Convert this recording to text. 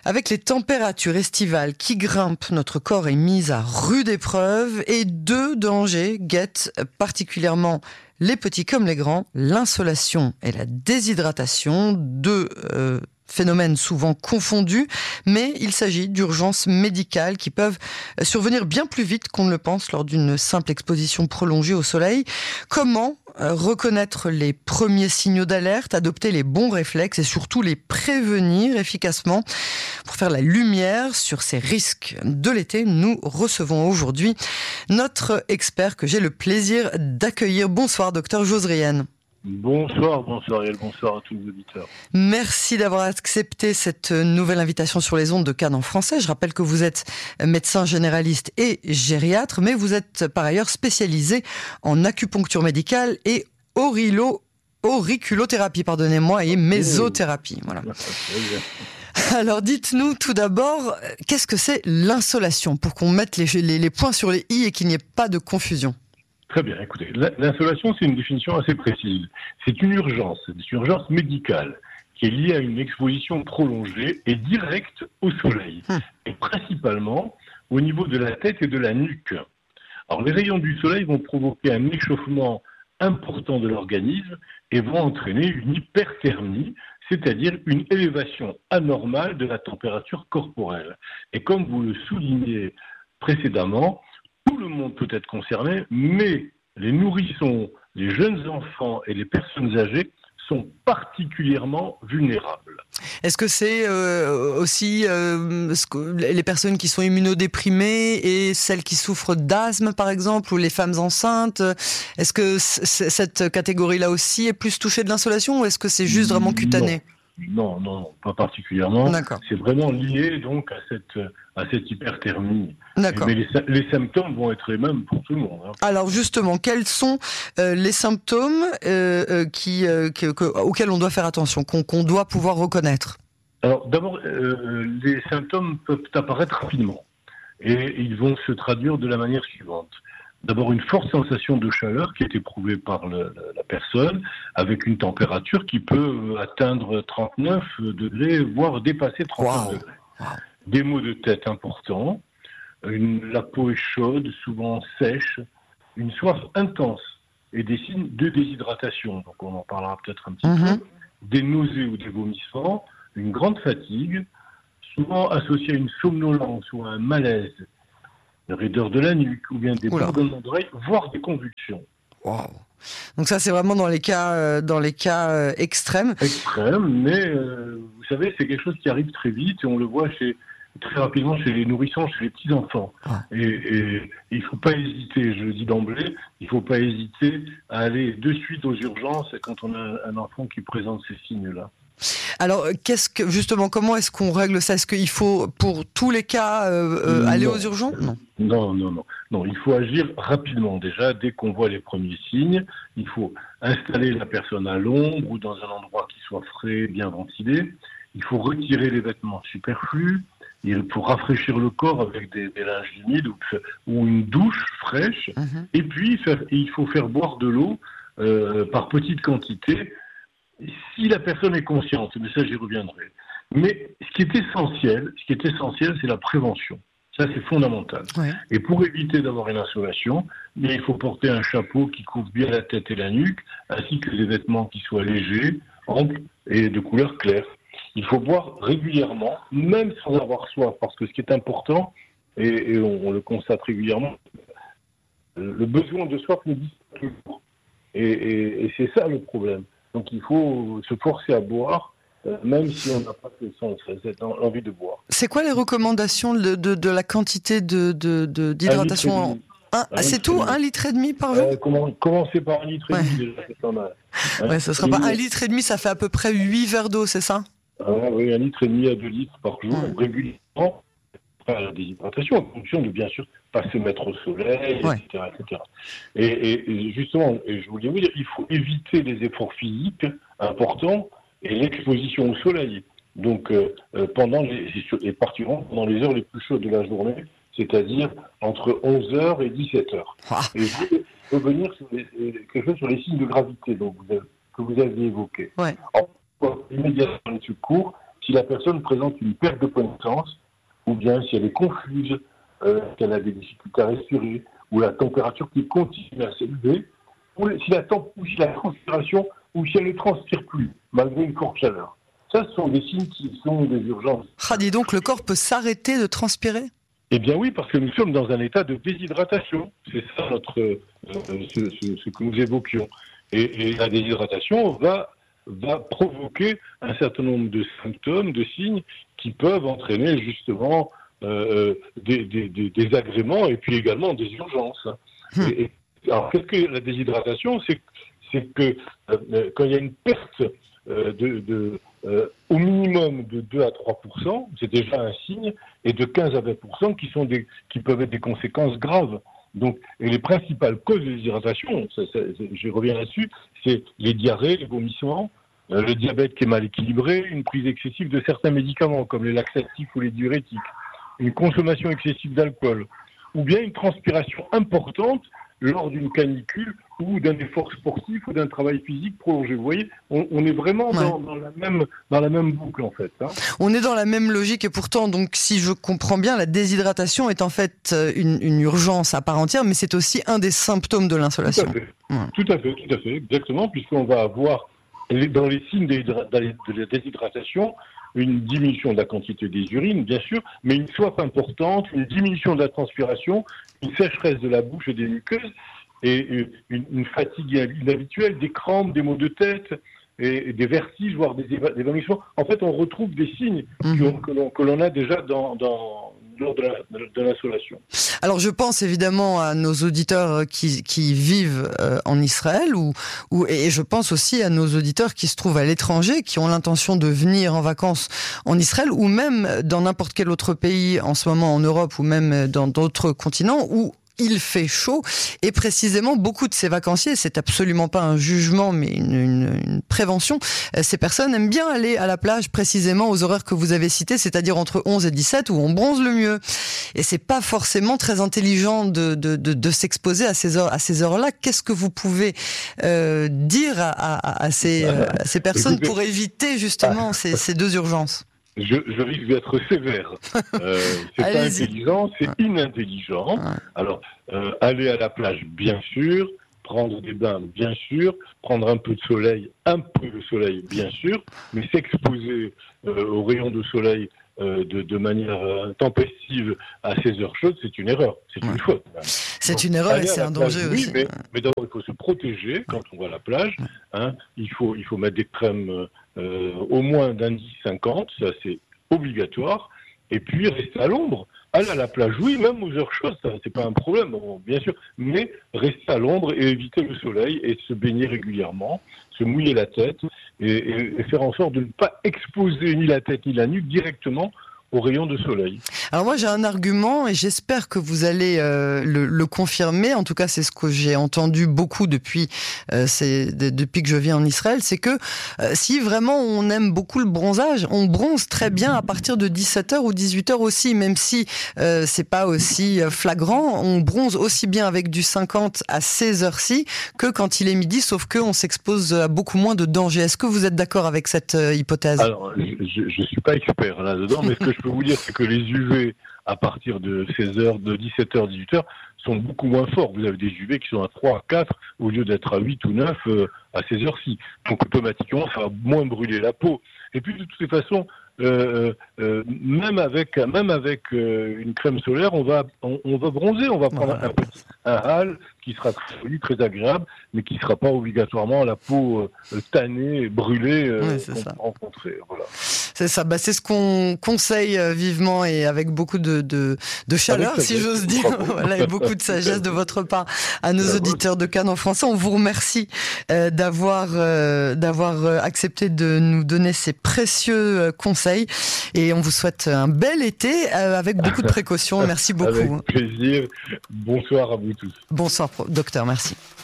Avec les températures estivales qui grimpent, notre corps est mis à rude épreuve et deux dangers guettent particulièrement les petits comme les grands, l'insolation et la déshydratation, deux phénomènes souvent confondus, mais il s'agit d'urgences médicales qui peuvent survenir bien plus vite qu'on ne le pense lors d'une simple exposition prolongée au soleil. Comment reconnaître les premiers signaux d'alerte, adopter les bons réflexes et surtout les prévenir efficacement? Pour faire la lumière sur ces risques de l'été, nous recevons aujourd'hui notre expert que j'ai le plaisir d'accueillir. Bonsoir, docteur Josrienne. Bonsoir Ariel, bonsoir à tous les auditeurs. Merci d'avoir accepté cette nouvelle invitation sur les ondes de Cannes en français. Je rappelle que vous êtes médecin généraliste et gériatre, mais vous êtes par ailleurs spécialisé en acupuncture médicale et auriculothérapie, et mésothérapie. Voilà. Alors dites-nous tout d'abord, qu'est-ce que c'est l'insolation pour qu'on mette les points sur les i et qu'il n'y ait pas de confusion? Très bien, écoutez, l'insolation, c'est une définition assez précise. C'est une urgence médicale qui est liée à une exposition prolongée et directe au soleil, et principalement au niveau de la tête et de la nuque. Alors les rayons du soleil vont provoquer un échauffement important de l'organisme et vont entraîner une hyperthermie, c'est-à-dire une élévation anormale de la température corporelle. Et comme vous le soulignez précédemment, tout le monde peut être concerné, mais les nourrissons, les jeunes enfants et les personnes âgées sont particulièrement vulnérables. Est-ce que c'est aussi les personnes qui sont immunodéprimées et celles qui souffrent d'asthme, par exemple, ou les femmes enceintes? Est-ce que cette catégorie-là aussi est plus touchée de l'insolation ou est-ce que c'est juste vraiment cutané? Non, pas particulièrement. D'accord. C'est vraiment lié donc à cette hyperthermie. D'accord. Mais les symptômes vont être les mêmes pour tout le monde. Alors justement, quels sont les symptômes auxquels on doit faire attention, qu'on doit pouvoir reconnaître? Alors d'abord, les symptômes peuvent apparaître rapidement et ils vont se traduire de la manière suivante. D'abord, une forte sensation de chaleur qui est éprouvée par la personne, avec une température qui peut atteindre 39 degrés, voire dépasser 39 degrés. Wow. Des maux de tête importants, la peau est chaude, souvent sèche, une soif intense et des signes de déshydratation, donc on en parlera peut-être un petit peu, des nausées ou des vomissements, une grande fatigue, souvent associée à une somnolence ou à un malaise, une raideur de la nuque ou bien des bourdonnements d'oreilles, voire des convulsions. Wow. Donc ça, c'est vraiment dans les cas extrêmes. Extrêmes, mais vous savez, c'est quelque chose qui arrive très vite et on le voit très rapidement chez les nourrissons, chez les petits-enfants. Et il ne faut pas hésiter, je le dis d'emblée, il ne faut pas hésiter à aller de suite aux urgences quand on a un enfant qui présente ces signes-là. Alors, comment est-ce qu'on règle ça? Est-ce qu'il faut, pour tous les cas, aller aux urgences? Non, il faut agir rapidement. Déjà, dès qu'on voit les premiers signes, il faut installer la personne à l'ombre ou dans un endroit qui soit frais, bien ventilé. Il faut retirer les vêtements superflus. Il faut rafraîchir le corps avec des linges humides ou une douche fraîche. Et puis, il faut faire boire de l'eau par petites quantités. Si la personne est consciente, mais ça j'y reviendrai. Mais ce qui est essentiel, c'est la prévention. Ça c'est fondamental. Ouais. Et pour éviter d'avoir une insolation, il faut porter un chapeau qui couvre bien la tête et la nuque, ainsi que des vêtements qui soient légers, amples et de couleur claire. Il faut boire régulièrement, même sans avoir soif, parce que ce qui est important, et on le constate régulièrement, le besoin de soif ne disparaît pas toujours. Et c'est ça le problème. Donc il faut se forcer à boire, même si on n'a pas cette envie de boire. C'est quoi les recommandations de la quantité d'hydratation? C'est tout, 1,5 litre par jour? Commencez par 1,5 litre déjà, c'est pas mal. Ouais, ce sera pas 1,5 litre, ça fait à peu près 8 verres d'eau, c'est ça? Oui, 1,5 litre à 2 litres par jour, régulièrement. Pas la déshydratation, en fonction de, bien sûr, pas se mettre au soleil, etc. Et justement, je voulais vous dire, il faut éviter les efforts physiques importants et l'exposition au soleil. Donc, particulièrement pendant les heures les plus chaudes de la journée, c'est-à-dire entre 11h et 17h. Et je vais revenir sur quelque chose sur les signes de gravité que vous aviez évoqués. Immédiatement les secours, si la personne présente une perte de connaissance, ou bien si elle est confuse, qu'elle a des difficultés à respirer, ou la température qui continue à s'élever, ou si la transpiration, ou si elle ne transpire plus, malgré une forte chaleur. Ça, ce sont des signes qui sont des urgences. Ah, dis donc, le corps peut s'arrêter de transpirer ? Eh bien oui, parce que nous sommes dans un état de déshydratation. C'est ça ce que nous évoquions. Et la déshydratation va provoquer un certain nombre de symptômes, de signes qui peuvent entraîner justement des désagréments et puis également des urgences. Alors, qu'est-ce que la déshydratation ? C'est que quand il y a une perte au minimum de 2 à 3%, c'est déjà un signe, et de 15 à 20% qui peuvent être des conséquences graves. Donc, et les principales causes de déshydratation, je reviens là-dessus, c'est les diarrhées, les vomissements, le diabète qui est mal équilibré, une prise excessive de certains médicaments comme les laxatifs ou les diurétiques, une consommation excessive d'alcool, ou bien une transpiration importante lors d'une canicule ou d'un effort sportif ou d'un travail physique prolongé. Vous voyez, on est vraiment dans la même boucle en fait. Hein. On est dans la même logique et pourtant, donc, si je comprends bien, la déshydratation est en fait une urgence à part entière, mais c'est aussi un des symptômes de l'insolation. Tout à fait, exactement, puisqu'on va avoir dans les signes de la déshydratation une diminution de la quantité des urines, bien sûr, mais une soif importante, une diminution de la transpiration, une sécheresse de la bouche et des muqueuses, et une fatigue inhabituelle, des crampes, des maux de tête, et des vertiges, voire des vomissements. En fait, on retrouve des signes que l'on a déjà lors de l'insolation. Alors, je pense évidemment à nos auditeurs qui vivent en Israël, et je pense aussi à nos auditeurs qui se trouvent à l'étranger, qui ont l'intention de venir en vacances en Israël, ou même dans n'importe quel autre pays en ce moment en Europe, ou même dans d'autres continents, où il fait chaud, et précisément beaucoup de ces vacanciers, c'est absolument pas un jugement mais une prévention, ces personnes aiment bien aller à la plage précisément aux horaires que vous avez cités, c'est-à-dire entre 11 et 17 où on bronze le mieux, et c'est pas forcément très intelligent de s'exposer à ces heures-là. Qu'est-ce que vous pouvez dire à ces personnes pour éviter justement ces deux urgences ? Je risque d'être sévère. C'est pas intelligent, c'est inintelligent. Alors, aller à la plage, bien sûr. Prendre des bains, bien sûr. Prendre un peu de soleil, bien sûr. Mais s'exposer aux rayons de soleil de manière tempestive à ces heures chaudes, c'est une erreur. C'est une faute. C'est une erreur et c'est un danger aussi. Mais d'abord, il faut se protéger quand on va à la plage. Hein. Il faut mettre des crèmes au moins d'indice 50, ça c'est obligatoire. Et puis rester à l'ombre. Aller à la plage, oui, même aux heures chaudes, ça c'est pas un problème, bon, bien sûr. Mais rester à l'ombre et éviter le soleil et se baigner régulièrement, se mouiller la tête et faire en sorte de ne pas exposer ni la tête ni la nuque directement aux rayons de soleil. Alors moi j'ai un argument et j'espère que vous allez le confirmer. En tout cas c'est ce que j'ai entendu beaucoup depuis que je vis en Israël, c'est que si vraiment on aime beaucoup le bronzage, on bronze très bien à partir de 17h ou 18h aussi, même si c'est pas aussi flagrant. On bronze aussi bien avec du 50 à ces heures-ci que quand il est midi, sauf que on s'expose à beaucoup moins de dangers. Est-ce que vous êtes d'accord avec cette hypothèse ? Alors je suis pas expert là-dedans, mais ce que je peux vous dire, c'est que les UV à partir de 16h, de 17h, 18h sont beaucoup moins forts. Vous avez des UV qui sont à 3, à 4 au lieu d'être à 8 ou 9 à ces heures-ci. Donc automatiquement, ça va moins brûler la peau. Et puis de toutes les façons, même avec une crème solaire, on va bronzer, on va prendre un hâle qui sera très joli, très agréable, mais qui ne sera pas obligatoirement la peau tannée, brûlée qu'on peut rencontrer. Voilà. C'est ça, c'est ce qu'on conseille vivement et avec beaucoup de chaleur, si j'ose dire, voilà, et beaucoup de sagesse de votre part à nos auditeurs de Cannes en français. On vous remercie d'avoir accepté de nous donner ces précieux conseils et on vous souhaite un bel été avec beaucoup de précautions. Merci beaucoup. Avec plaisir. Bonsoir à vous tous. Bonsoir, docteur. Merci.